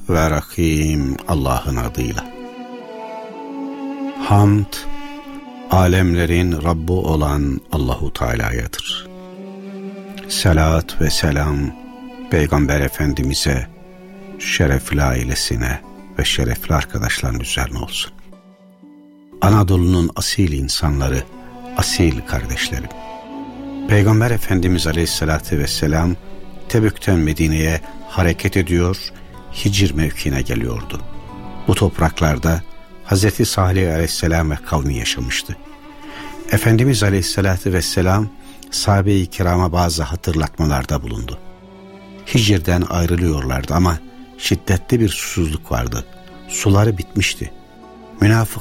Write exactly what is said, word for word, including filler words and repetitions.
ve Rahim Allah'ın adıyla. Hamd, alemlerin Rabbi olan Allahu Teala'yadır. Salat ve selam Peygamber Efendimiz'e, şerefli ailesine ve şerefli arkadaşların üzerine olsun. Anadolu'nun asil insanları, asil kardeşlerim. Peygamber Efendimiz Aleyhisselatü Vesselam Tebük'ten Medine'ye hareket ediyor, Hicr mevkine geliyordu. Bu topraklarda Hazreti Salih Aleyhisselam ve kavmi yaşamıştı. Efendimiz Aleyhisselatü Vesselam sahabe-i kirama bazı hatırlatmalarda bulundu. Hicr'den ayrılıyorlardı ama şiddetli bir susuzluk vardı. Suları bitmişti. Münafık